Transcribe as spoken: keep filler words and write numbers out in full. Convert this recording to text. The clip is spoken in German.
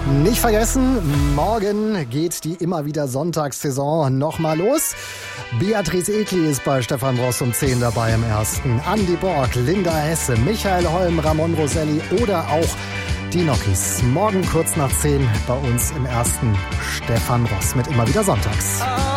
Nicht vergessen, morgen geht die immer wieder Sonntagssaison nochmal los. Beatrice Egli ist bei Stefan Ross um zehn dabei im ersten. Andi Borg, Linda Hesse, Michael Holm, Ramon Roselli oder auch die Nokis. Morgen kurz nach zehn bei uns im ersten Stefan Ross mit immer wieder Sonntags.